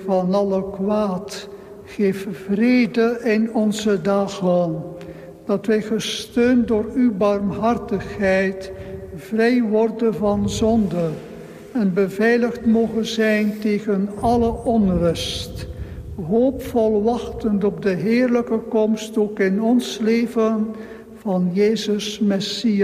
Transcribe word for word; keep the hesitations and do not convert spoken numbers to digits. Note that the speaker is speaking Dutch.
van alle kwaad. Geef vrede in onze dagen, dat wij gesteund door uw barmhartigheid vrij worden van zonde en beveiligd mogen zijn tegen alle onrust, hoopvol wachtend op de heerlijke komst ook in ons leven van Jezus Messias.